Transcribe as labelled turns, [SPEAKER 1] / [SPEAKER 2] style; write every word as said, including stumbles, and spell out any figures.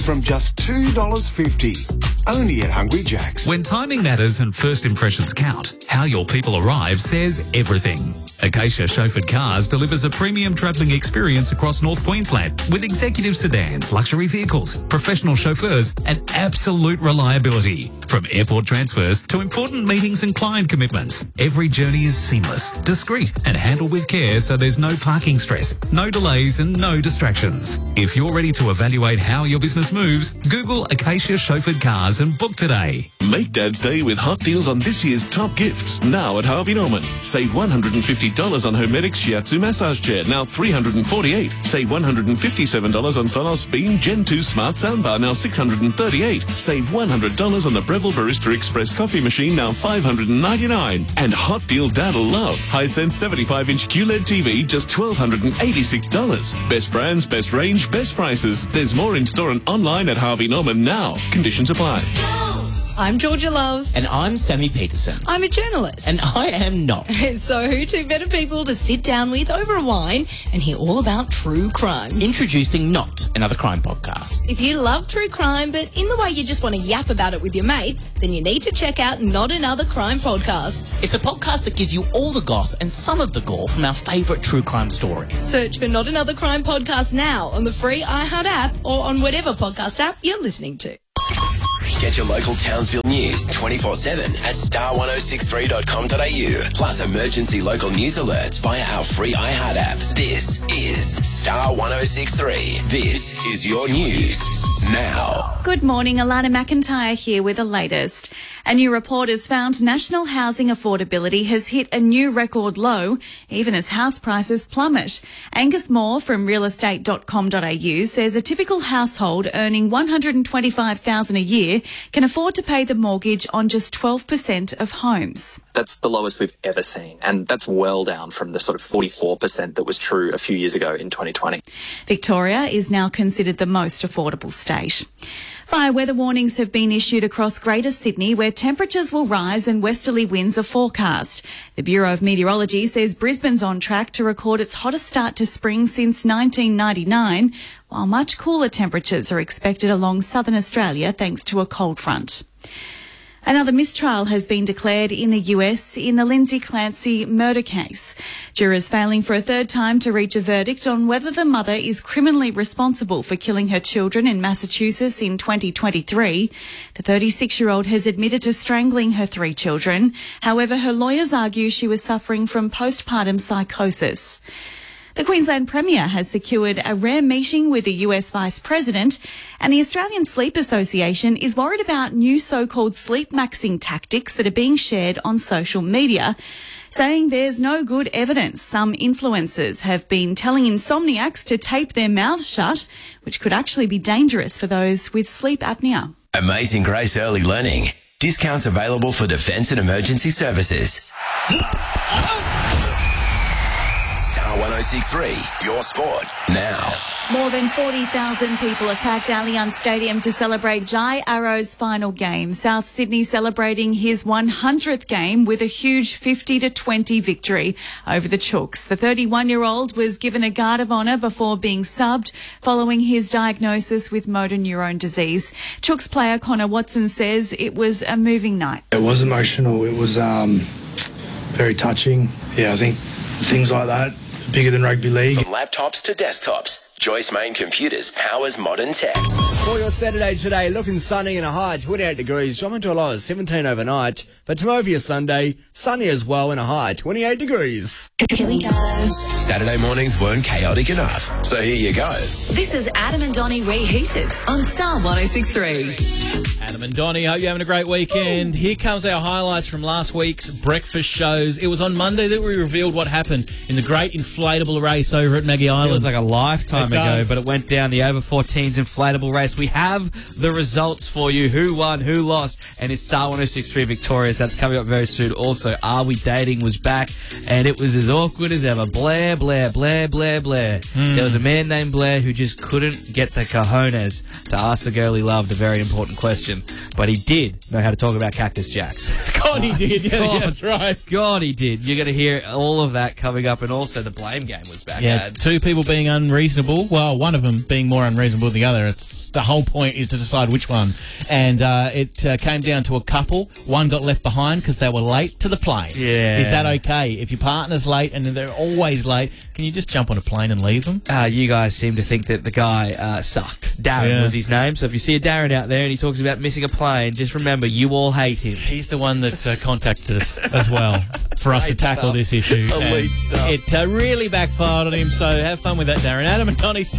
[SPEAKER 1] from just two dollars fifty. Only at Hungry Jack's.
[SPEAKER 2] When timing matters and first impressions count, how your people arrive says everything. Acacia Chauffeured Cars delivers a premium travelling experience across North Queensland with executive sedans, luxury vehicles, professional chauffeurs and absolute reliability. From airport transfers to important meetings and client commitments, every journey is seamless, discreet and handled with care so there's no parking stress, no delays and no distractions. If you're ready to evaluate how your business moves, Google Acacia Chauffeured Cars and book today.
[SPEAKER 3] Make Dad's Day with hot deals on this year's top gifts now at Harvey Norman. Save one hundred fifty dollars on Hermetics Shiatsu massage chair, now three hundred forty-eight dollars. Save one hundred fifty-seven dollars on Sonos Beam Gen two smart soundbar, now six hundred thirty-eight dollars. Save one hundred dollars on the Breville Barista Express coffee machine, now five hundred ninety-nine dollars. And hot deal Dad'll love. Hisense seventy-five inch Q L E D T V, just one thousand two hundred eighty-six dollars. Best brands, best range, best prices. There's more in store and online at Harvey Norman now. Conditions apply.
[SPEAKER 4] I'm Georgia Love.
[SPEAKER 5] And I'm Sammy Peterson.
[SPEAKER 4] I'm a journalist.
[SPEAKER 5] And I am not.
[SPEAKER 4] So who two better people to sit down with over a wine and hear all about true crime?
[SPEAKER 5] Introducing Not, another crime podcast.
[SPEAKER 4] If you love true crime, but in the way you just want to yap about it with your mates, then you need to check out Not Another Crime Podcast.
[SPEAKER 5] It's a podcast that gives you all the goss and some of the gore from our favourite true crime stories.
[SPEAKER 4] Search for Not Another Crime Podcast now on the free iHeart app or on whatever podcast app you're listening to.
[SPEAKER 6] Get your local Townsville news twenty-four seven at star ten sixty-three dot com dot a u. Plus emergency local news alerts via our free iHeart app. This is Star ten sixty-three. This is your news now.
[SPEAKER 7] Good morning, Alana McIntyre here with the latest. A new report has found national housing affordability has hit a new record low, even as house prices plummet. Angus Moore from real estate dot com dot a u says a typical household earning one hundred twenty-five thousand dollars a year can afford to pay the mortgage on just twelve percent of homes.
[SPEAKER 8] That's the lowest we've ever seen, and that's well down from the sort of forty-four percent that was true a few years ago in twenty twenty.
[SPEAKER 7] Victoria is now considered the most affordable state. Fire weather warnings have been issued across Greater Sydney, where temperatures will rise and westerly winds are forecast. The Bureau of Meteorology says Brisbane's on track to record its hottest start to spring since nineteen ninety-nine, while much cooler temperatures are expected along southern Australia thanks to a cold front. Another mistrial has been declared in the U S in the Lindsay Clancy murder case. Jurors failing for a third time to reach a verdict on whether the mother is criminally responsible for killing her children in Massachusetts in twenty twenty-three. The thirty-six-year-old has admitted to strangling her three children. However, her lawyers argue she was suffering from postpartum psychosis. The Queensland Premier has secured a rare meeting with the U S Vice President, and the Australian Sleep Association is worried about new so-called sleep maxing tactics that are being shared on social media, saying there's no good evidence. Some influencers have been telling insomniacs to tape their mouths shut, which could actually be dangerous for those with sleep apnea.
[SPEAKER 6] Amazing Grace Early Learning. Discounts available for defence and emergency services. ten sixty-three, your sport now.
[SPEAKER 7] More than forty thousand people have packed Allianz Stadium to celebrate Jai Arrow's final game. South Sydney celebrating his one hundredth game with a huge fifty to twenty victory over the Chooks. The thirty-one-year-old was given a guard of honour before being subbed following his diagnosis with motor neurone disease. Chooks player Connor Watson says it was a moving night.
[SPEAKER 9] It was emotional. It was um, very touching. Yeah, I think things like that, bigger than rugby league.
[SPEAKER 6] From laptops to desktops, Joyce Main Computers powers modern tech.
[SPEAKER 10] For your Saturday today, looking sunny and a high of twenty-eight degrees, dropping to a low of seventeen overnight. But tomorrow for your Sunday, sunny as well and a high of twenty-eight degrees.
[SPEAKER 7] Here we go.
[SPEAKER 6] Saturday mornings weren't chaotic enough, so here you go.
[SPEAKER 11] This is Adam and Donnie Reheated on Star ten sixty-three.
[SPEAKER 12] Adam and Donnie, hope you're having a great weekend. Ooh. Here comes our highlights from last week's breakfast shows. It was on Monday that we revealed what happened in the great inflatable race over at Maggie Island.
[SPEAKER 13] It was like a lifetime
[SPEAKER 12] it
[SPEAKER 13] ago,
[SPEAKER 12] does.
[SPEAKER 13] but it went down, the over fourteens inflatable race. We have the results for you. Who won, who lost, and it's Star ten sixty-three victorious. That's coming up very soon. Also, Are We Dating was back, and it was as awkward as ever. Blair, Blair, Blair, Blair, Blair. Mm. There was a man named Blair who just couldn't get the cojones to ask the girl he loved a very important question. But he did know how to talk about Cactus Jacks.
[SPEAKER 12] God, he did. Yeah,
[SPEAKER 13] God,
[SPEAKER 12] yeah, that's right.
[SPEAKER 13] God, he did. You're going to hear all of that coming up, and also the blame game was back.
[SPEAKER 12] Yeah,
[SPEAKER 13] ads.
[SPEAKER 12] two people being unreasonable. Well, one of them being more unreasonable than the other. It's the whole point is to decide which one. And uh, it uh, came down to a couple. One got left behind because they were late to the plane.
[SPEAKER 13] Yeah.
[SPEAKER 12] Is that okay? If your partner's late and they're always late, can you just jump on a plane and leave them?
[SPEAKER 13] Uh, you guys seem to think that the guy uh, sucked. Darren
[SPEAKER 12] Yeah.
[SPEAKER 13] was his name. So if you see a Darren out there and he talks about missing a plane, just remember, you all hate him.
[SPEAKER 12] He's the one that uh, contacted us as well for us
[SPEAKER 13] Great
[SPEAKER 12] to tackle
[SPEAKER 13] stuff.
[SPEAKER 12] this issue.
[SPEAKER 13] Elite
[SPEAKER 12] And
[SPEAKER 13] stuff.
[SPEAKER 12] It uh, really backfired on him, so have fun with that, Darren. Adam and Donnie.